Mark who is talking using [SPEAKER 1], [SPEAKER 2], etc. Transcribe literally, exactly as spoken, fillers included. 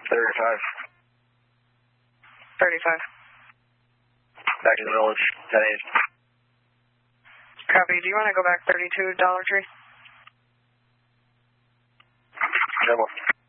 [SPEAKER 1] thirty-five.
[SPEAKER 2] thirty-five.
[SPEAKER 1] Back to the village, ten eight.
[SPEAKER 2] Copy. Do you want to go back thirty-two, Dollar Tree?
[SPEAKER 1] Trouble.